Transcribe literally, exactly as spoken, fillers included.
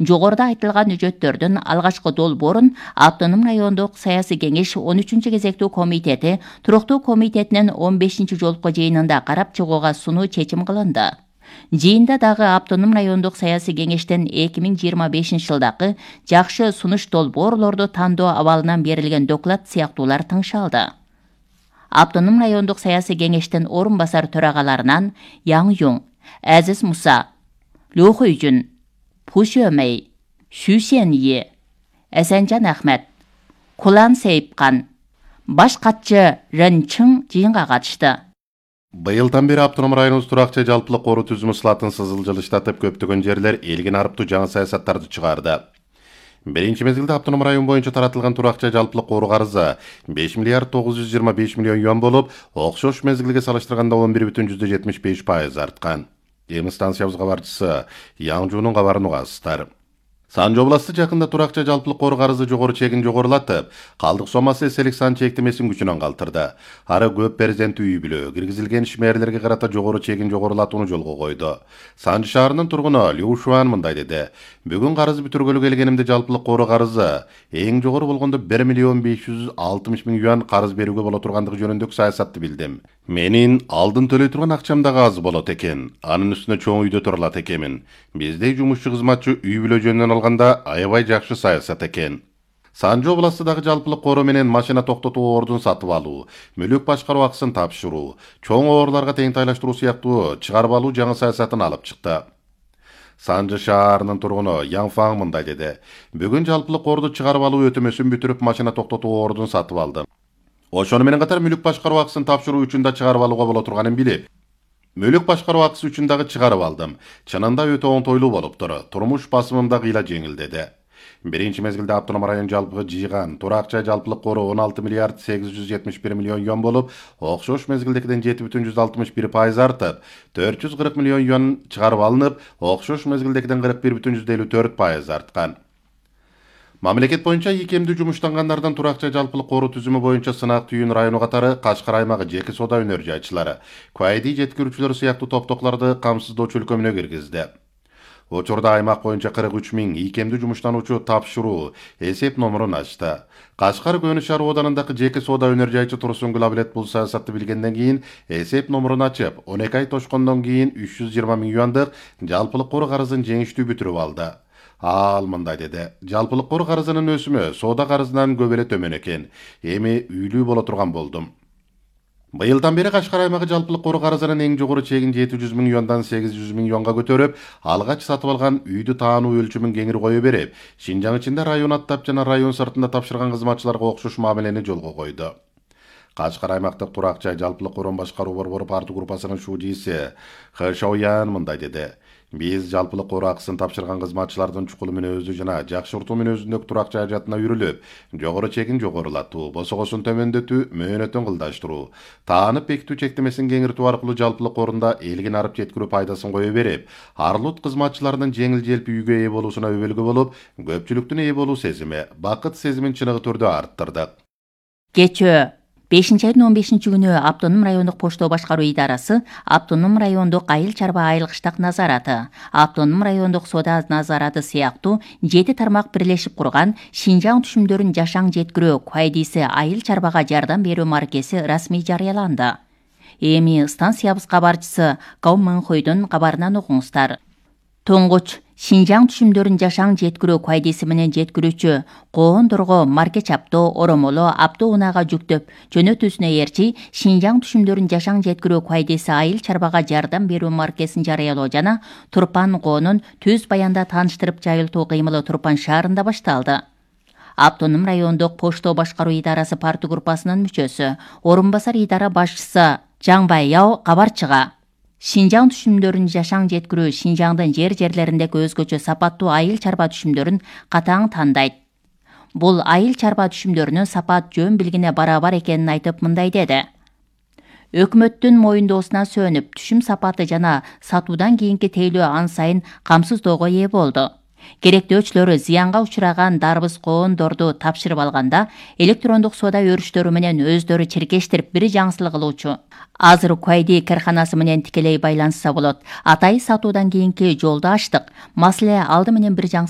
Жогоруда айтылган үжөттөрдүн алгачкы долбоорун Автоном райондук саясий кеңеш он үчүнчү кезектүү комитети туруктуу комитетинин он бешинчи жолку жыйынында карап чыгууга сунуу чечим кылынды. Жыйында дагы Автоном райондук саясий кеңештен эки миң жыйырма бешинчи жылдагы жакшы сунуш долбоорлорду тандоо абалынан берилген доклад сыяктуулар тыңшалды. Автоном райондук саясий кеңештен орун басар төрагаларынан Яң Юң, Азиз Муса, Лю Хуйжун, Пу Шөмей, Шү Шенйи, Асанжан Ахмет, Кулан Сейипкан, баш катчы Рен Чың жыйынга катышты. Быйылдан бери Автоном районубуз туракчы жалпылык кору түзүмү слатын сызылжылыштатып көптөгөн жерлер элгин арыптуу жаңы саясаттарды чыгарды. Биринчи мезгилде Автоном район боюнча таратылган туракчы жалпылык кору карызы беш миллиард тогуз жүз жыйырма беш миллион юан болуп, окшош мезгилге салыштырганда он бир бүтүн жүздө жетимиш беш пайыз арткан. Эми станциябыз кабарчысы Яң Жунун кабарын угасыздар. Санжы областы жакында туракчы жалпылык кору карызы жогору чегин жогорулатып, калдык сомасы эселик сан чектемесин күчүнөн калтырды. Ары көп перзенттүү үй бүлө киргизилген ишмерлерге карата жогору чегин жогорулатууну жолго койду. Санжы шаарынын тургуну Лю Шуан мындай деди: "Бүгүн карыз бүтүргөлү келгенимде жалпылык кору карызы эң жогору болгондо бир миллион беш жүз алтымыш миң юан карыз берүүгө боло тургандыгы жөнүндөгү саясатты билдим. Менин алдын төлөй турган акчам дагы аз болот экен. Анын үстүнө чоң үйдө турулат экенмин. Биздей жумушчу кызматчы үй бүлө жөнүнөн алганда аябай жакшы саясат экен." Санжы областындагы жалпылык кору менен машина токтотуу ордун сатып алуу, мүлүк башкаруу акысын тапшыруу, чоң оорларга тең тайлаштыруу сыяктуу чыгарып алуу жаңы саясатын алып чыкты. Санжы шаарынын тургуну Яң Фаң мындай деди: "Бүгүн жалпылык корду чыгарып алуу өтөмөсүн бүтүрүп машина токтотуу ордун сатып алдым. Ошону менен катар мүлүк башкаруу акысын тапшыруу үчүн да чыгарып алууга боло турганын билип, мүлүк башкаруу акысы үчүн дагы чыгарып алдым. Чынында өтө оңтойлуу болуптур. Турмуш басымым да кыйла жеңилдеди." Биринчи мезгилде Автоном район жалпы жыйган туракчы жалпылык кору он алты миллиард сегиз жүз жетимиш бир миллион юан болуп, окшош мезгилдекиден жети бүтүн жүз алтымыш бир пайыз артып, төрт жүз кырк миллион юан чыгарып алынып, окшош мезгилдекиден кырк бир бүтүн жүз элүү төрт пайыз арткан. Мамлекет боюнча ийкемдүү жумуштангандардан туракчы жалпылык кору түзүмү боюнча сынак түйүн району катары Кашкар аймагы жеке соода өнөр жайчылары, куайди жеткирүүчүлөр сыяктуу топтоклорду камсыздоочу өлкөмүнө киргизди. Учурда аймак боюнча кырк үч миң ийкемдүү жумуштануучу тапшыруу эсеп номерун ачты. Кашкар Көнү шаар ооданындагы жеке соода өнөр жайчы Турсунгүл Абилет бул саясатты билгенден кийин эсеп номерун ачып, он эки ай тошкондон кийин үч жүз жыйырма миң юандык жалпылык кору карызын жеңиштүү бүтүрүп алды. Ал мындай деди: "Жалпылык кору карызынын өсүмү соода карызынан көп эле төмөн экен. Эми үйлүү боло турган болдум." Быйылдан бери Кашкар аймагы жалпылык кору карызынын эң жогору чегин жети жүз миң юандан сегиз жүз миң юанга көтөрүп, алгач сатып алган үйдү таануу өлчөмүн кеңири кое берип, Шинжаң ичинде район аттап жана район сыртында тапшырган кызматчыларга окшош мамилени жолго койду. Кашкар аймактык туракчы жалпылык корун башкаруу борбору парту группасынын шуудийси Хэ Шаоян мындай деди: "Биз жалпылык кору акысын тапшырган кызматчылардын чукул мүнөзү жана жакшыртуу мүнөзүндөгү туракчы ажатына үйрүлүп, жогору чегин жогорулатуу, босогосун төмөндөтүү, мөөнөтүн кылдаштыруу, таанып бекитүү чектемесин кеңиртүү аркылуу жалпылык корунда элгин арып жеткирүү пайдасын кое берип, арлут кызматчылардын жеңил желпи үйгө ээ болуусуна өбөлгө болуп, көпчүлүктүн ээ болуу сезими, бакыт сезимин чыныгы түрдө арттырдык." Кечөө бешинчи айдын он бешинчи күнү Автоном райондук поштоо башкаруу идарасы, Автоном райондук айыл чарба айылгыштак назараты, Автоном райондук соода назараты сыяктуу жети тармак бирлешип курган Шинжаң түшүмдөрүн жашаң жеткирүү куайдиси айыл чарбага жардам берүү маркеси расмий жарыяланды. Эми станциябыз кабарчысы Гау Мэнхойдун кабарынан угуңуздар. Тоңгуч Шинжаң түшүмдөрүн жашаң жеткирүү куайдиси менен жеткирүүчү коондорго марке чаптоо, оромоло, апто унаага жүктөп жөнөтүүсүнө ээрчи Шинжаң түшүмдөрүн жашаң жеткирүү куайдиси айыл чарбага жардам берүү маркесин жарыялоо жана Турпан коонун түз баянда тааныштырып жайылтуу кыймылы Турпан шаарында башталды. Автоном райондук поштоо башкаруу идарасы парту группасынын мүчөсү, орун басар идара башчысы Жаңбай Яо кабарчыга: Шинжаң түшүмдөрүн жашаң жеткирүү Шинжаңдын жер жерлериндеги өзгөчө сапаттуу айыл чарба түшүмдөрүн катаң тандайт. Бул айыл чарба түшүмдөрүнүн сапат жөн билгине барабар экенин айтып мындай деди: "Өкмөттүн моюндоосуна сөнүп, түшүм сапаты жана сатуудан кийинки тейлөө ан сайын камсыздоого ээ болду. Керектөөчүлөр зыянга учураган дарбыз коондорду тапшырып алганда электрондук соода өрүштөрү менен өздөрү чиркештирип бир жаңсылык кылуучу. Азыр Куайди карханасы менен тикелей байланышса болот. Атайы сатуудан кийинки жолду ачтык. Маселе алды менен бир жаңсылык